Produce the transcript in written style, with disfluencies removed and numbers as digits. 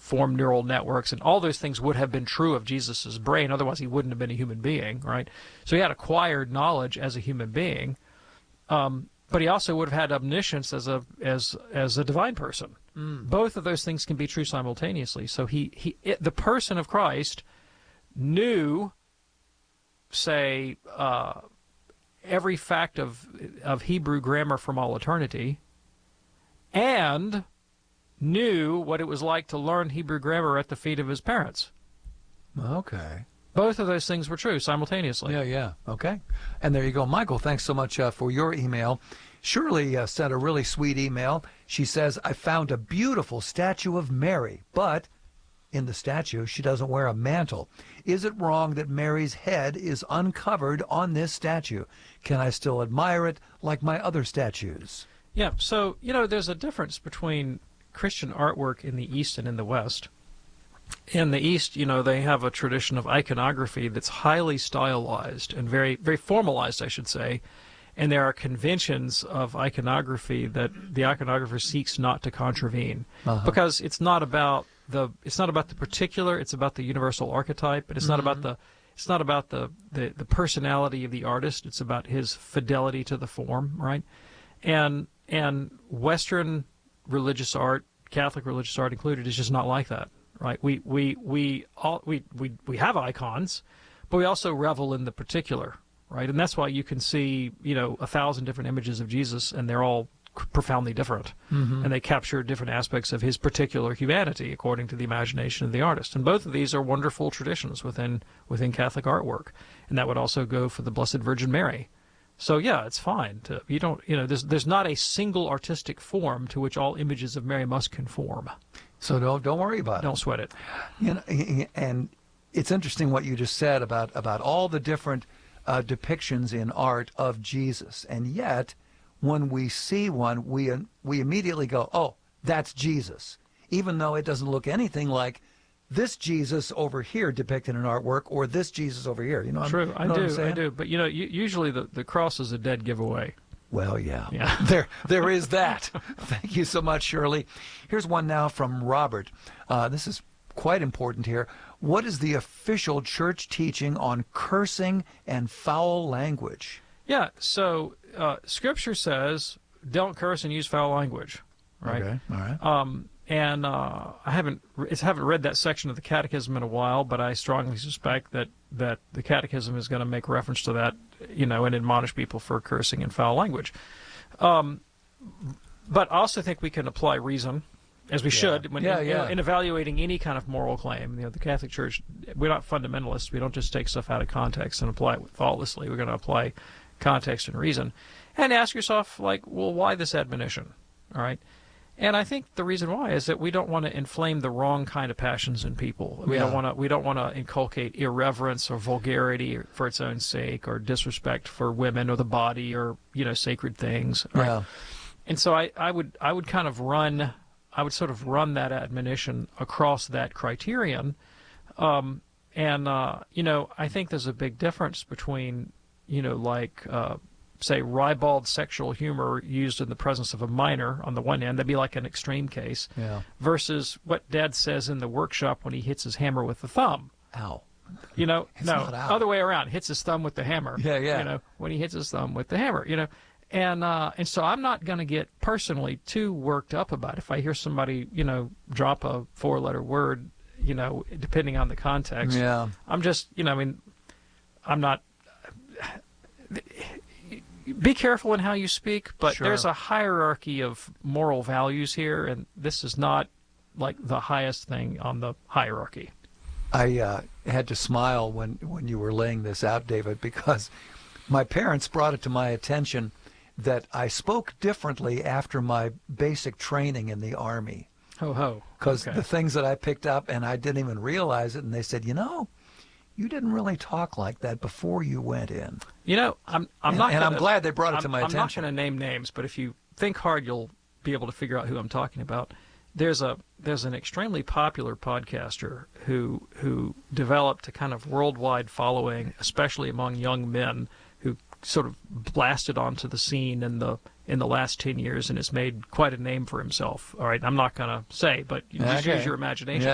form neural networks, and all those things would have been true of Jesus's brain. Otherwise, he wouldn't have been a human being, right? So he had acquired knowledge as a human being, but he also would have had omniscience as a divine person. Both of those things can be true simultaneously. So the person of Christ knew, say, every fact of Hebrew grammar from all eternity, and knew what it was like to learn Hebrew grammar at the feet of his parents. Okay. Both of those things were true simultaneously. Yeah. Okay. And there you go. Michael, thanks so much for your email. Shirley sent a really sweet email. She says, I found a beautiful statue of Mary, but in the statue, she doesn't wear a mantle. Is it wrong that Mary's head is uncovered on this statue? Can I still admire it like my other statues? Yeah, so, there's a difference between Christian artwork in the East and in the West. In the East, they have a tradition of iconography that's highly stylized and very, very formalized, I should say. And there are conventions of iconography that the iconographer seeks not to contravene, because it's not about the particular, it's about the universal archetype, but it's not about the personality of the artist. It's about his fidelity to the form, right? And Western religious art, Catholic religious art included, is just not like that, right? We have icons, but we also revel in the particular, right? And that's why you can see 1,000 different images of Jesus, and they're all profoundly different, and they capture different aspects of his particular humanity according to the imagination of the artist. And both of these are wonderful traditions within Catholic artwork, and that would also go for the Blessed Virgin Mary. So yeah, it's fine. There's not a single artistic form to which all images of Mary must conform. So don't worry about it. Don't sweat it. And it's interesting what you just said about all the different depictions in art of Jesus, and yet when we see one, we immediately go, oh, that's Jesus, even though it doesn't look anything like this Jesus over here depicted in artwork or this Jesus over here. True, I do. But usually the cross is a dead giveaway. Well, yeah. There is that. Thank you so much, Shirley. Here's one now from Robert. This is quite important here. What is the official church teaching on cursing and foul language? Yeah, so Scripture says don't curse and use foul language, right? Okay, all right. And I haven't read that section of the Catechism in a while, but I strongly suspect that the Catechism is going to make reference to that, and admonish people for cursing and foul language. But I also think we can apply reason, as we should, in evaluating any kind of moral claim. The Catholic Church, we're not fundamentalists. We don't just take stuff out of context and apply it thoughtlessly. We're going to apply context and reason. And ask yourself, why this admonition? All right? And I think the reason why is that we don't want to inflame the wrong kind of passions in people. We don't want to inculcate irreverence or vulgarity for its own sake, or disrespect for women or the body, or sacred things. Right? Yeah. And so I would sort of run that admonition across that criterion. I think there's a big difference between say ribald sexual humor used in the presence of a minor on the one hand, that'd be like an extreme case, versus what Dad says in the workshop when he hits his hammer with the thumb. Ow. No, other way around, hits his thumb with the hammer. Yeah. When he hits his thumb with the hammer, and so I'm not going to get personally too worked up about it. If I hear somebody, drop a 4-letter word, depending on the context. Yeah. I'm just, I'm not. Be careful in how you speak, but there's a hierarchy of moral values here, and this is not like the highest thing on the hierarchy. I had to smile when you were laying this out, David, because my parents brought it to my attention that I spoke differently after my basic training in the Army. Because the things that I picked up, and I didn't even realize it, and they said, you didn't really talk like that before you went in. I'm glad they brought it to my attention. I'm not going to name names, but if you think hard, you'll be able to figure out who I'm talking about. There's an extremely popular podcaster who developed a kind of worldwide following, especially among young men, who sort of blasted onto the scene in the last 10 years and has made quite a name for himself. All right, I'm not going to say, but just use your imagination.